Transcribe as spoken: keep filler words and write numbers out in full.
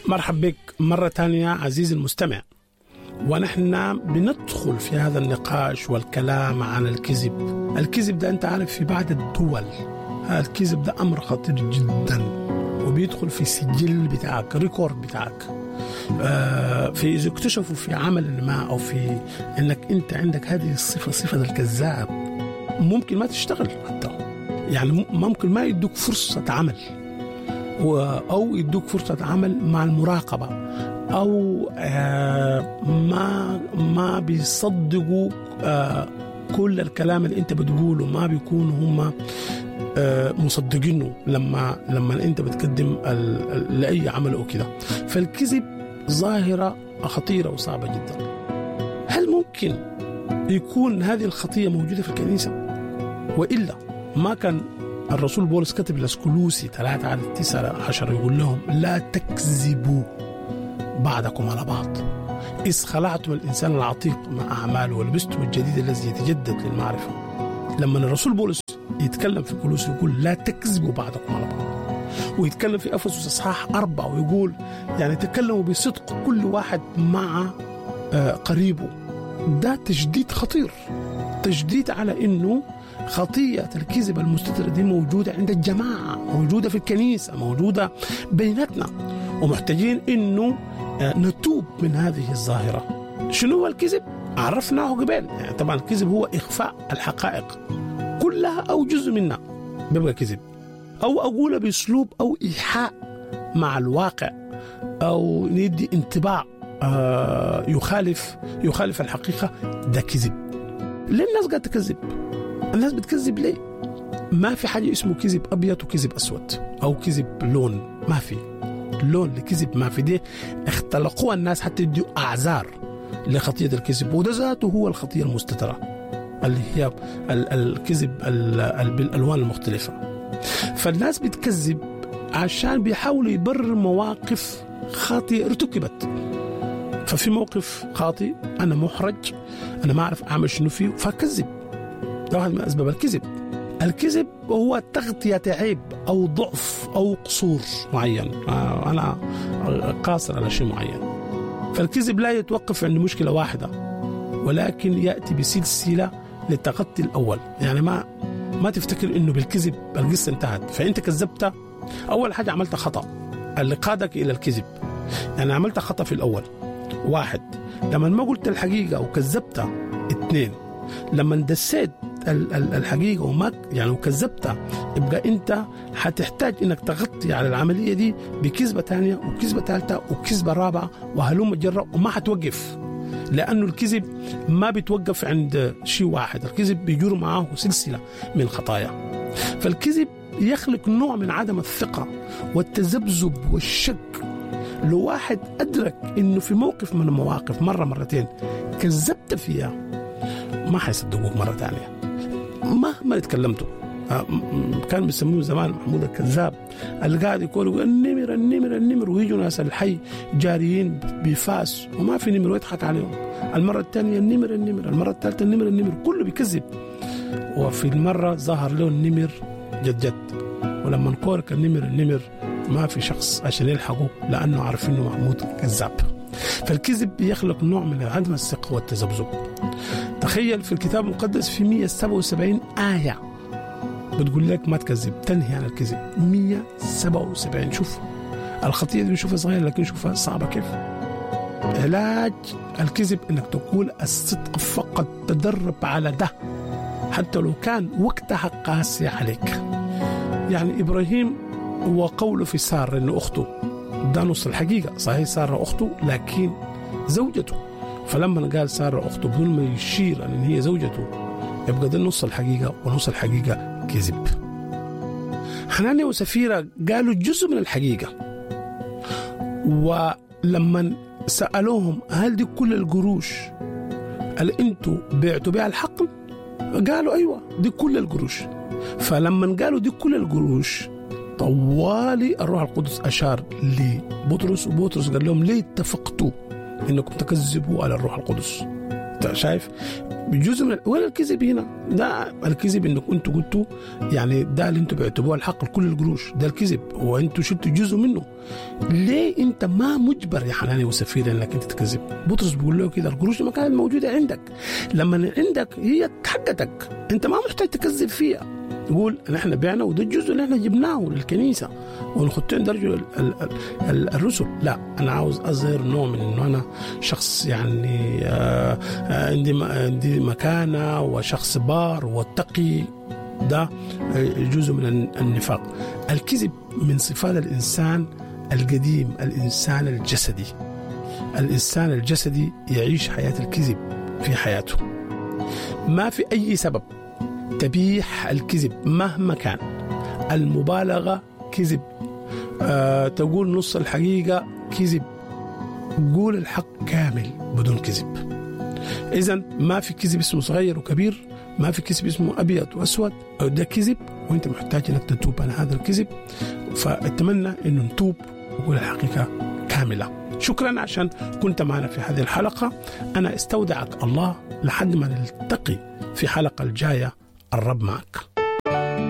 مرحب بك مرة تانية عزيزي المستمع، ونحن بندخل في هذا النقاش والكلام عن الكذب. الكذب ده أنت عارف في بعض الدول الكذب ده أمر خطير جدا، وبيدخل في سجل بتاعك، ريكورد بتاعك. آه في إذا اكتشفوا في عمل ما أو في إنك أنت عندك هذه الصفة، صفة الكذاب، ممكن ما تشتغل حتى، يعني ممكن ما يدوك فرصة عمل، أو يدوك فرصة عمل مع المراقبة، أو آه ما ما بيصدقوا آه كل الكلام اللي أنت بتقوله، ما بيكونوا هم آه مصدقينه لما لما أنت بتقدم لأي عمل أو كده. فالكذب ظاهرة خطيرة وصعبة جدا. هل ممكن يكون هذه الخطية موجودة في الكنيسة؟ وإلا ما كان الرسول بولس كتب لسكولوسي ثلاثة على تسعة عشر يقول لهم لا تكذبوا بعضكم على بعض، إذ خلعتم الإنسان العتيق مع أعماله ولبستم الجديد الذي يتجدد للمعرفة. لما الرسول بولس يتكلم في كولوسي يقول لا تكذبوا بعضكم على بعض، ويتكلم في أفسس إصحاح أربعة ويقول يعني تكلموا بصدق كل واحد مع قريبه. ده تجديد خطير، تجديد على إنه خطية الكذب المستترة دي موجودة عند الجماعة، موجودة في الكنيسة، موجودة بيناتنا، ومحتاجين إنه نتوب من هذه الظاهرة. شنو هو الكذب؟ عرفناه قبل، يعني طبعا الكذب هو إخفاء الحقائق كلها أو جزء منها بيبقى كذب، أو أقول بأسلوب أو إيحاء مع الواقع، أو ندي انطباع آه يخالف يخالف الحقيقة، ده كذب. ليه الناس قاعدة تكذب؟ الناس بتكذب ليه؟ ما في حاجة اسمه كذب أبيض وكذب أسود أو كذب لون، ما في لون لكذب، ما في. دي اختلقوها الناس حتى يدوا أعذار لخطية الكذب، وده ذاته هو الخطية المستترة اللي هي الكذب بالألوان المختلفة. فالناس بتكذب عشان بيحاولوا يبرر مواقف خاطئة ارتكبت. ففي موقف خاطئ أنا محرج، أنا ما أعرف أعمل شنو فيه، فكذب. ده واحد من أسباب الكذب. الكذب هو تغطية عيب أو ضعف أو قصور معين، أنا قاصر على شيء معين. فالكذب لا يتوقف عند مشكلة واحدة، ولكن يأتي بسلسلة للتغطي الأول. يعني ما ما تفتكر إنه بالكذب القصة انتهت، فأنت كذبت أول حاجة، عملت خطأ اللي قادك إلى الكذب. يعني عملت خطأ في الأول، واحد لما ما قلت الحقيقة وكذبت، اثنين لما دسيت الحقيقة وما يعني وكذبتها، يبقى أنت هتحتاج إنك تغطي على العملية دي بكذبة تانية وكذبة ثالثة وكذبة رابعة وهلوم جرة، وما هتوقف، لأنه الكذب ما بيتوقف عند شيء واحد، الكذب بيجر معه سلسلة من خطايا. فالكذب يخلق نوع من عدم الثقة والتذبذب والشك. لو واحد أدرك إنه في موقف من المواقف مرة مرتين كذبت فيها، ما حيصدقوك مرة تانية مهما اتكلمتوا. كان بيسموه زمان محمود الكذاب، اللي قاعد يقول النمر النمر النمر، ويجوا ناس الحي جاريين بفاس وما في نمر ويضحك عليهم. المرة الثانية النمر النمر، المرة الثالثة النمر النمر، كله بيكذب. وفي المرة ظهر له النمر جد جد، ولما نكورك النمر النمر ما في شخص عشان يلحقه، لأنه عارفين إنه محمود كذاب. فالكذب يخلق نوع من عدم الثقة والتذبذب. تخيل في الكتاب المقدس في مئة وسبعة وسبعين آية بتقول لك ما تكذب، تنهي عن الكذب. مئة وسبعة وسبعين. شوف الخطية دي بنشوفها صغيرة لكن شوفها صعبة كيف. علاج الكذب انك تقول الصدق فقط، تدرب على ده حتى لو كان وقتها قاسي عليك. يعني إبراهيم وقوله في سارة إنه أخته، ده نص الحقيقة. صحيح سارة أخته لكن زوجته، فلما قال سارة أخته بدون ما يشير أن هي زوجته، يبقى ده نص الحقيقة، ونص الحقيقة كذب. حنانيا وسفيرة قالوا جزء من الحقيقة، ولما سألوهم هل دي كل القروش اللي انتوا بعتوا بها الحقل؟ قالوا أيوة دي كل القروش. فلما قالوا دي كل القروش، طوالي الروح القدس أشار لبطرس، وبطرس قال لهم ليه اتفقتوا إنكم تكذبوا على الروح القدس؟ شايف جزء من وين الكذب هنا؟ ده الكذب انك انتوا قلتوا يعني ده اللي انتوا بيعتبروه الحق لكل القروش، ده الكذب وانتوا شلتوا جزء منه. ليه انت ما مجبر يا حناني وسفير انك انت تكذب؟ بطرس بيقول له كده القروش ما كانت موجوده عندك، لما عندك هي حقتك انت ما محتاج تكذب فيها. يقول نحن بعنا وده الجزء اللي احنا جبناه للكنيسه ونخطين درجه الرسل. لا انا عاوز اظهر نوع من انه انا شخص يعني آه عندي عندي مكانه وشخص بار وتقي، ده جزء من النفاق. الكذب من صفات الانسان القديم، الانسان الجسدي. الانسان الجسدي يعيش حياه الكذب في حياته، ما في اي سبب تبيح الكذب مهما كان. المبالغة كذب، أه تقول نص الحقيقة كذب، قول الحق كامل بدون كذب. إذن ما في كذب اسمه صغير وكبير، ما في كذب اسمه أبيض وأسود، ده كذب وانت محتاج انك تتوب عن هذا الكذب. فأتمنى انه نتوب ونقول الحقيقة كاملة. شكرا عشان كنت معنا في هذه الحلقة. أنا استودعك الله لحد ما نلتقي في حلقة الجاية. الرب معك.